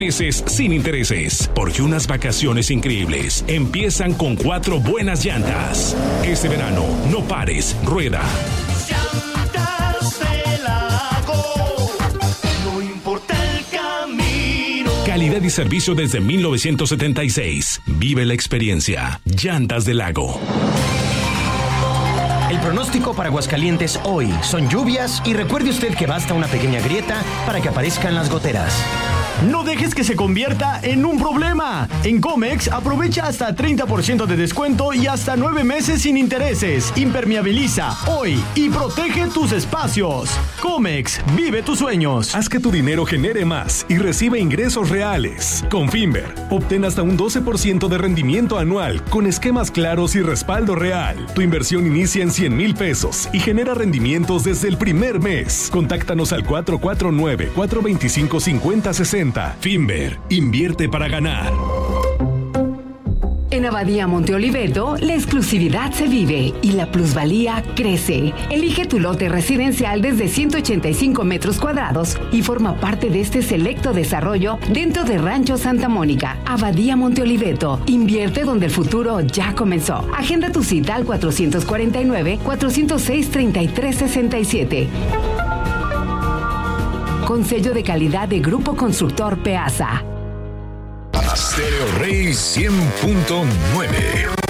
meses sin intereses, porque unas vacaciones increíbles empiezan con 4 buenas llantas. Este verano, no pares, rueda. Llantas del Lago, no importa el camino. Calidad y servicio desde 1976. Vive la experiencia. Llantas del Lago. El pronóstico para Aguascalientes hoy son lluvias y recuerde usted que basta una pequeña grieta para que aparezcan las goteras. No dejes que se convierta en un problema. En Comex aprovecha hasta 30% de descuento y hasta 9 meses sin intereses. Impermeabiliza hoy y protege tus espacios. Comex, vive tus sueños. Haz que tu dinero genere más y recibe ingresos reales. Con Finver, obtén hasta un 12% de rendimiento anual con esquemas claros y respaldo real. Tu inversión inicia en 100,000 pesos y genera rendimientos desde el primer mes. Contáctanos al 449-425-5060. Finver, invierte para ganar. En Abadía Monte Oliveto, la exclusividad se vive y la plusvalía crece. Elige tu lote residencial desde 185 metros cuadrados y forma parte de este selecto desarrollo dentro de Rancho Santa Mónica. Abadía Monte Oliveto, invierte donde el futuro ya comenzó. Agenda tu cita al 449-406-3367. Con sello de calidad de Grupo Constructor Peasa. Stereo Rey 100.9.